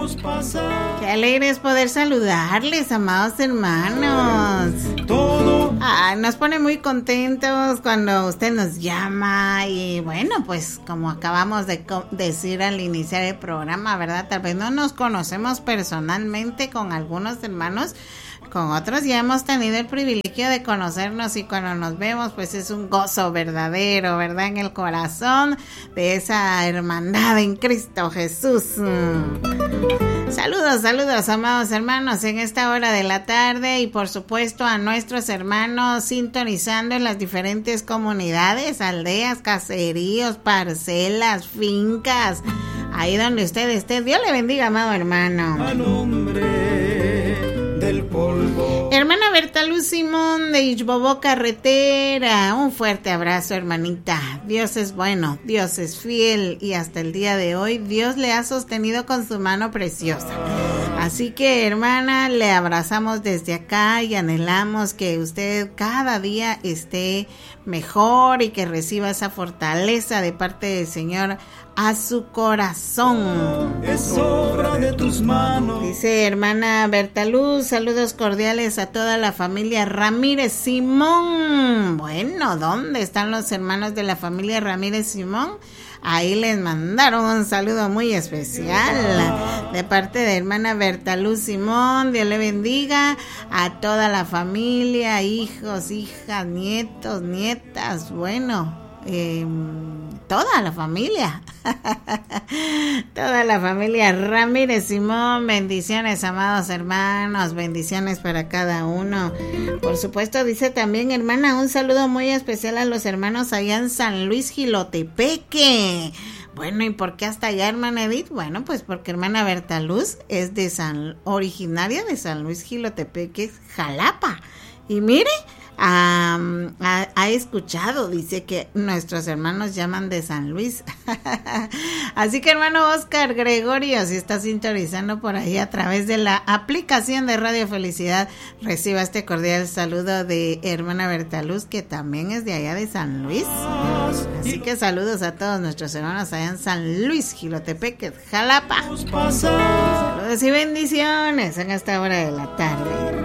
Qué alegre es poder saludarles, amados hermanos. Nos pone muy contentos cuando usted nos llama y bueno, pues como acabamos de decir al iniciar el programa, ¿verdad? Tal vez no nos conocemos personalmente con algunos hermanos, con otros ya hemos tenido el privilegio de conocernos y cuando nos vemos pues es un gozo verdadero, ¿verdad? En el corazón de esa hermandad en Cristo Jesús. Saludos, amados hermanos, en esta hora de la tarde y por supuesto a nuestros hermanos sintonizando en las diferentes comunidades, aldeas, caseríos, parcelas, fincas, ahí donde usted esté. Dios le bendiga, amado hermano. A nombre del polvo. Hermana Berta Luz Simón de Ixbobó Carretera, un fuerte abrazo, hermanita. Dios es bueno, Dios es fiel y hasta el día de hoy Dios le ha sostenido con su mano preciosa. Así que, hermana, le abrazamos desde acá y anhelamos que usted cada día esté mejor y que reciba esa fortaleza de parte del Señor a su corazón. Es obra de tus manos. Dice hermana Berta Luz, saludos cordiales a toda la familia Ramírez Simón. Bueno, ¿dónde están los hermanos de la familia Ramírez Simón? Ahí les mandaron un saludo muy especial de parte de hermana Berta Luz Simón. Dios le bendiga a toda la familia, hijos, hijas, nietos, nietas, bueno, toda la familia. Toda la familia Ramírez Simón, bendiciones, amados hermanos, bendiciones para cada uno. Por supuesto, dice también, hermana, un saludo muy especial a los hermanos allá en San Luis Jilotepeque. Bueno, ¿y por qué hasta allá, hermana Edith? Bueno, pues porque hermana Berta Luz es originaria de San Luis Jilotepeque, Jalapa. Y mire, ha escuchado, dice que nuestros hermanos llaman de San Luis. Así que hermano Oscar Gregorio, si está sintonizando por ahí a través de la aplicación de Radio Felicidad, reciba este cordial saludo de hermana Berta Luz, que también es de allá de San Luis. Así que saludos a todos nuestros hermanos allá en San Luis Jilotepeque, Jalapa. Saludos y bendiciones en esta hora de la tarde.